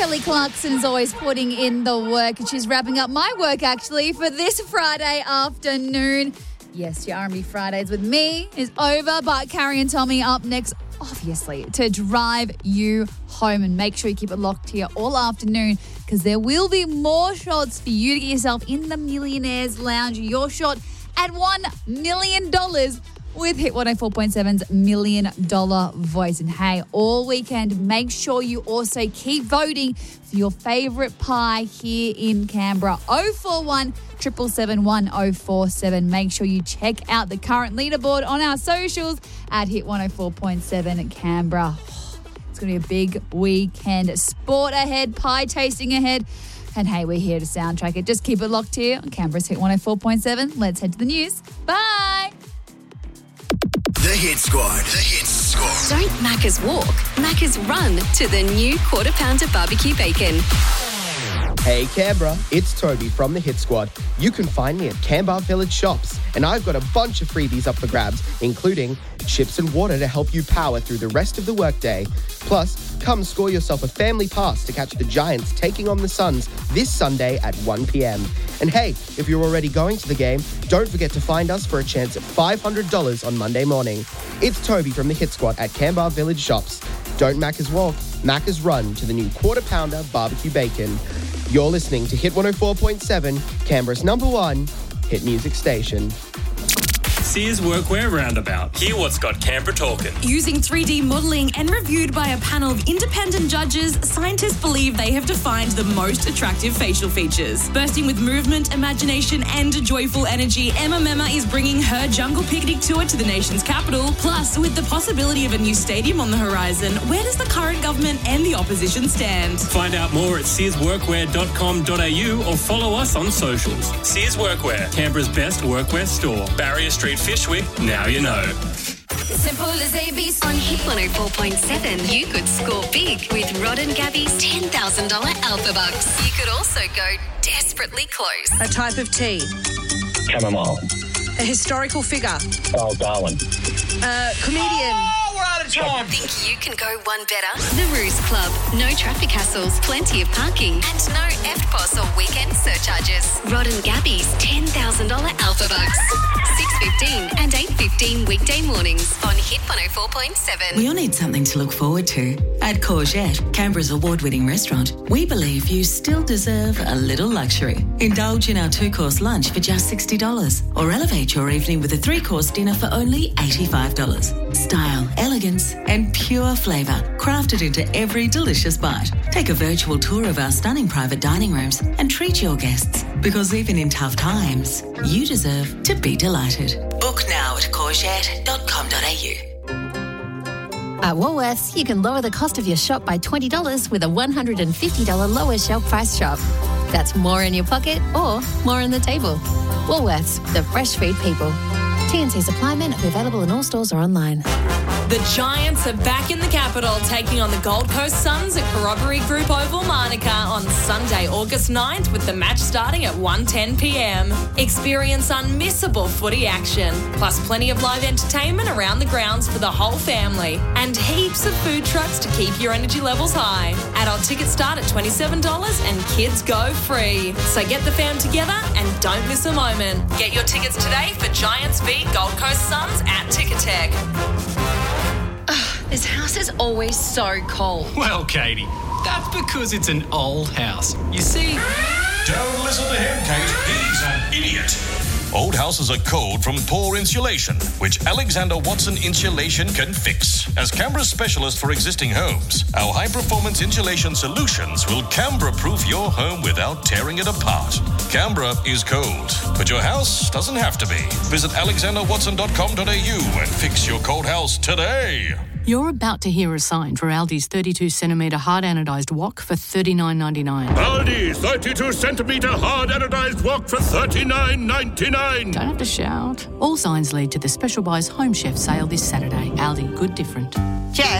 Kelly Clarkson is always putting in the work, and she's wrapping up my work, actually, for this Friday afternoon. Yes, your R&B Fridays with me is over, but Carrie and Tommy up next, obviously, to drive you home. And make sure you keep it locked here all afternoon, because there will be more shots for you to get yourself in the Millionaires Lounge. Your shot at $1 million with Hit 104.7's $1 Million Voice. And hey, all weekend, make sure you also keep voting for your favourite pie here in Canberra. 041 777 1047. Make sure you check out the current leaderboard on our socials at Hit 104.7 Canberra. It's going to be a big weekend. Sport ahead, pie tasting ahead. And hey, we're here to soundtrack it. Just keep it locked here on Canberra's Hit 104.7. Let's head to the news. Bye. The Hit Squad. The Hit Squad. Don't Macca's walk, Macca's run to the new Quarter Pounder barbecue bacon. Hey Canberra, it's Toby from the Hit Squad. You can find me at Canberra Village Shops, and I've got a bunch of freebies up for grabs, including chips and water to help you power through the rest of the workday. Plus, come score yourself a family pass to catch the Giants taking on the Suns this Sunday at 1 p.m. And hey, if you're already going to the game, don't forget to find us for a chance at $500 on Monday morning. It's Toby from the Hit Squad at Canberra Village Shops. Don't Macca's walk, Macca's run to the new Quarter Pounder barbecue bacon. You're listening to Hit 104.7, Canberra's #1 hit music station. Sears Workwear Roundabout. Hear what's got Canberra talking. Using 3D modelling and reviewed by a panel of independent judges, scientists believe they have defined the most attractive facial features. Bursting with movement, imagination and joyful energy, Emma Mema is bringing her Jungle Picnic tour to the nation's capital. Plus, with the possibility of a new stadium on the horizon, where does the current government and the opposition stand? Find out more at searsworkwear.com.au or follow us on socials. Sears Workwear, Canberra's best workwear store. Barrier Street, Fishwick, now you know. Simple as ABC. On Hit 104.7, you could score big with Rod and Gabby's $10,000 Alpha Bucks. You could also go desperately close. A type of tea. Chamomile. A historical figure. Oh, Darwin. A comedian. We're out of time. Think you can go one better? The Ruse Club. No traffic hassles, plenty of parking, and no EFTPOS or weekend surcharges. Rod and Gabby's $10,000 Alpha Bucks. 6:15 and 8:15 weekday mornings on Hit 104.7. We all need something to look forward to. At Courgette, Canberra's award-winning restaurant, we believe you still deserve a little luxury. Indulge in our 2-course lunch for just $60 or elevate your evening with a 3-course dinner for only $85. Style, elegance and pure flavour crafted into every delicious bite. Take a virtual tour of our stunning private dining rooms and treat your guests, because even in tough times, you deserve to be delighted. Book now at courgette.com.au. At Woolworths, you can lower the cost of your shop by $20 with a $150 lower shelf price shop. That's more in your pocket or more on the table. Woolworths, the fresh food people. TNC supply men are available in all stores or online. The Giants are back in the capital, taking on the Gold Coast Suns at Corroboree Group Oval, Manuka on Sunday, August 9th, with the match starting at 1:10 p.m. Experience unmissable footy action, plus plenty of live entertainment around the grounds for the whole family, and heaps of food trucks to keep your energy levels high. Adult tickets start at $27 and kids go free. So get the fam together and don't miss a moment. Get your tickets today for Giants v Gold Coast Suns at Ticketek. This house is always so cold. Well, Katie, that's because it's an old house. You see... Don't listen to him, Kate. He's an idiot. Old houses are cold from poor insulation, which Alexander Watson Insulation can fix. As Canberra's specialist for existing homes, our high-performance insulation solutions will Canberra-proof your home without tearing it apart. Canberra is cold, but your house doesn't have to be. Visit alexanderwatson.com.au and fix your cold house today. You're about to hear a sign for Aldi's 32cm hard anodised wok for $39.99. Aldi 32cm hard anodised wok for $39.99. Don't have to shout. All signs lead to the Special Buys Home Chef sale this Saturday. Aldi, good different. Jess,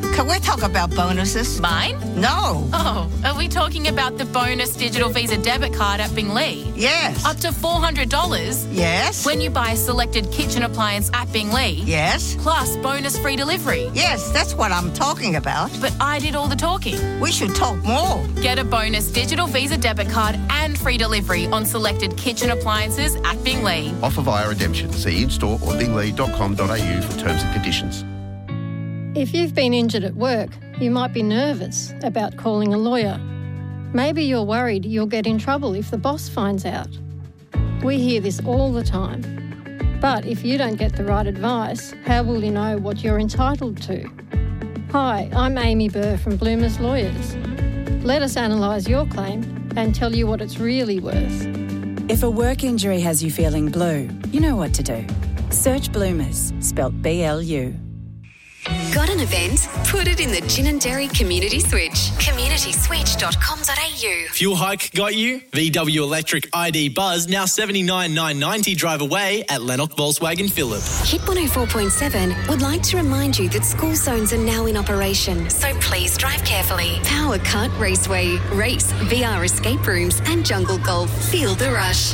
Can we talk about bonuses? Mine? No. Oh, are we talking about the bonus digital Visa debit card at Binglee? Yes. Up to $400? Yes. When you buy a selected kitchen appliance at Binglee? Yes. Plus bonus free delivery? Yes, that's what I'm talking about. But I did all the talking. We should talk more. Get a bonus digital Visa debit card and free delivery on selected kitchen appliances at Binglee. Offer via redemption. See in-store or binglee.com.au for terms and conditions. If you've been injured at work, you might be nervous about calling a lawyer. Maybe you're worried you'll get in trouble if the boss finds out. We hear this all the time. But if you don't get the right advice, how will you know what you're entitled to? Hi, I'm Amy Burr from Bloomers Lawyers. Let us analyse your claim and tell you what it's really worth. If a work injury has you feeling blue, you know what to do. Search Bloomers, spelt B-L-U. Got an event? Put it in the Gin and Dairy Community Switch. communityswitch.com.au. Fuel hike got you? VW Electric ID Buzz now $79,990 drive away at Lennox Volkswagen Phillip. Hit 104.7 would like to remind you that school zones are now in operation, so please drive carefully. Power Cut Raceway, race, VR escape rooms and jungle golf. Feel the rush.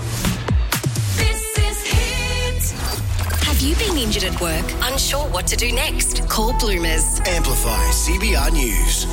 Have you been injured at work? Unsure what to do next? Call Bloomers. Amplify CBR News.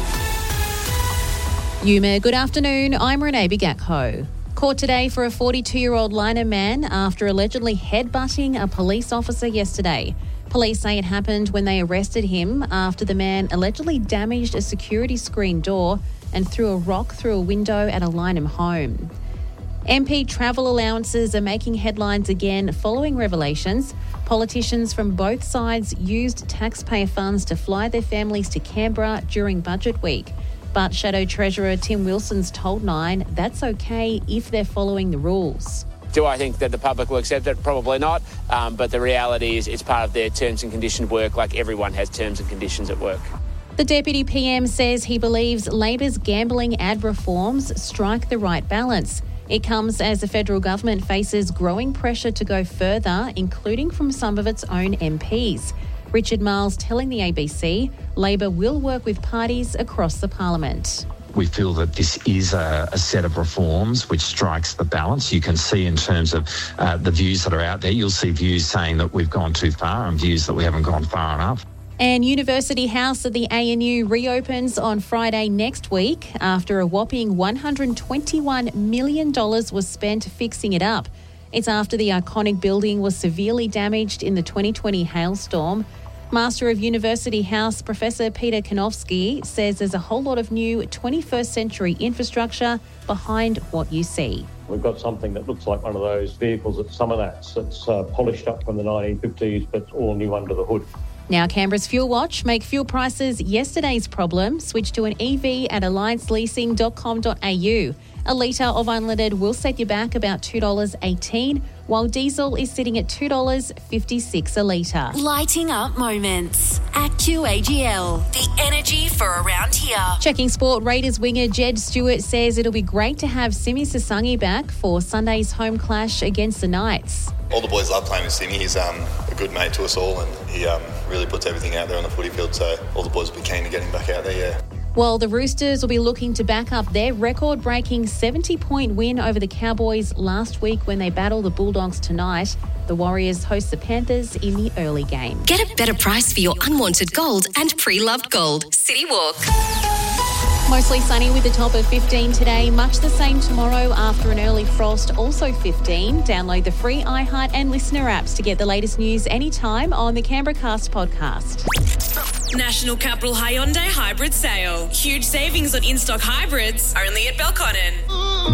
Yuma, good afternoon. I'm Renee Bigakho. Caught today for a 42-year-old Lyneham man after allegedly headbutting a police officer yesterday. Police say it happened when they arrested him after the man allegedly damaged a security screen door and threw a rock through a window at a Lyneham home. MP travel allowances are making headlines again following revelations. Politicians from both sides used taxpayer funds to fly their families to Canberra during budget week. But Shadow Treasurer Tim Wilson's told Nine that's okay if they're following the rules. Do I think that the public will accept it? Probably not. But the reality is it's part of their terms and conditions work, like everyone has terms and conditions at work. The Deputy PM says he believes Labor's gambling ad reforms strike the right balance. It comes as the federal government faces growing pressure to go further, including from some of its own MPs. Richard Marles telling the ABC Labor will work with parties across the parliament. We feel that this is a set of reforms which strikes the balance. You can see in terms of the views that are out there, you'll see views saying that we've gone too far and views that we haven't gone far enough. And University House at the ANU reopens on Friday next week after a whopping $121 million was spent fixing it up. It's after the iconic building was severely damaged in the 2020 hailstorm. Master of University House Professor Peter Kanofsky says there's a whole lot of new 21st century infrastructure behind what you see. We've got something that looks like one of those vehicles at Summernats that's polished up from the 1950s but all new under the hood. Now, Canberra's Fuel Watch. Make fuel prices yesterday's problem. Switch to an EV at allianceleasing.com.au. A litre of unleaded will set you back about $2.18, while diesel is sitting at $2.56 a litre. Lighting up moments at QAGL. The energy for around here. Checking sport, Raiders winger Jed Stewart says it'll be great to have Simi Sasangi back for Sunday's home clash against the Knights. All the boys love playing with Simi. He's a good mate to us all and he really puts everything out there on the footy field, so all the boys will be keen to get him back out there, yeah. Well, the Roosters will be looking to back up their record-breaking 70-point win over the Cowboys last week when they battle the Bulldogs tonight. The Warriors host the Panthers in the early game. Get a better price for your unwanted gold and pre-loved gold. City Walk. Mostly sunny with a top of 15 today. Much the same tomorrow after an early frost, also 15. Download the free iHeart and Listener apps to get the latest news anytime on the Canberra Cast podcast. National Capital Hyundai Hybrid Sale. Huge savings on in-stock hybrids only at Belconnen.